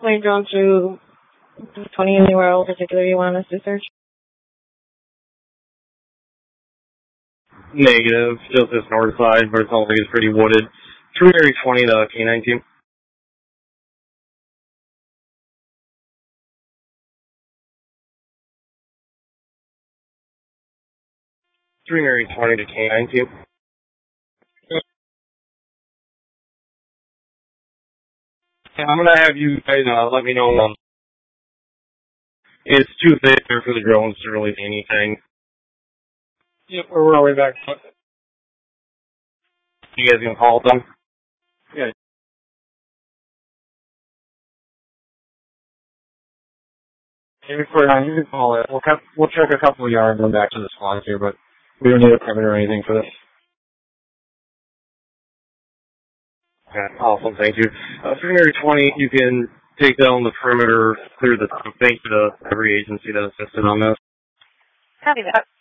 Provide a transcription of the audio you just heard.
We're drawn to 20 anywhere else particular you want us to search? Negative. Just this north side, but it sounds like it's pretty wooded. 320 to K9 team. Mary 20 to K9 team. Yeah, I'm gonna have you guys let me know. It's too thick there for the drones to really see anything. Yep, we're all the way back. You guys gonna call them? Yeah. Maybe for you can call it. We'll check a couple of yards and back to the squad here, but we don't need a permit or anything for this. Okay, awesome, thank you. 320, you can take down the perimeter, clear the tank. Thank you to every agency that assisted on this. Copy that.